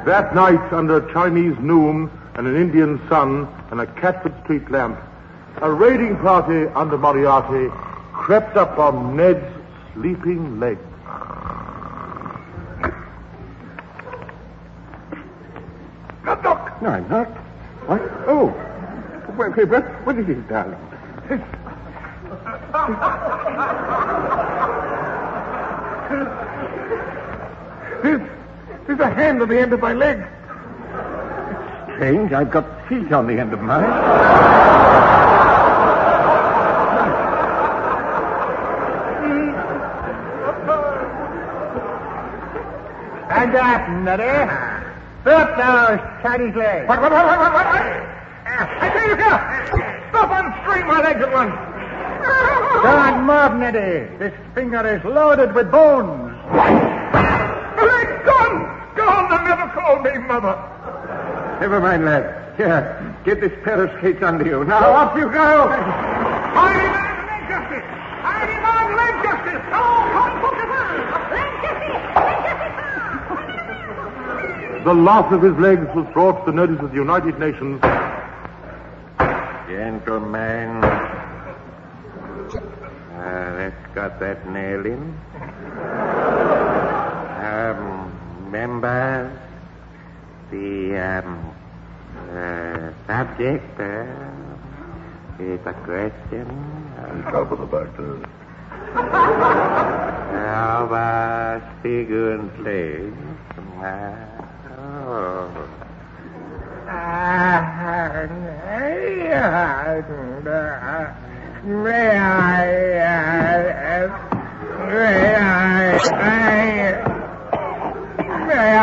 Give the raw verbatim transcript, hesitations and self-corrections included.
That night, under a Chinese noon and an Indian sun and a Catford Street lamp, a raiding party under Moriarty crept up on Ned's sleeping legs. Not Doc. No, I'm not. What? Oh. Wait, wait, what, what is it, darling? This... There's, there's a hand on the end of my leg. It's strange. I've got feet on the end of mine. Stand up, Neddy. Stop those Chinese legs. What, what, what, what, what, what? I tell you, here. Stop unscrewing my legs at once. Don't move, Neddy. This finger is loaded with bones. The leg's gone. Gone. They'll never call me mother. Never mind, lad. Here, get this pair of skates under you. Now, off you go. Hiding on leg justice. Hiding on leg justice. Oh, The loss of his legs was brought to the notice of the United Nations. Gentlemen, uh, let's got that nail in. Um, members, the um, uh, subject uh, is a question Cover the doctor. of uh, frequently. Uh, oh. Uh, may I, uh, may I, I